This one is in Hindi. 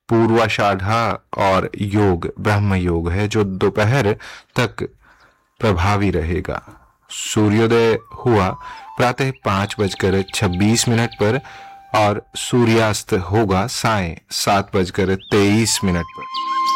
पूर्वाषाढ़ा और योग ब्रह्म योग है जो दोपहर तक प्रभावी रहेगा। सूर्योदय हुआ प्रातः 5:26 पर और सूर्यास्त होगा सायं 7:23 पर।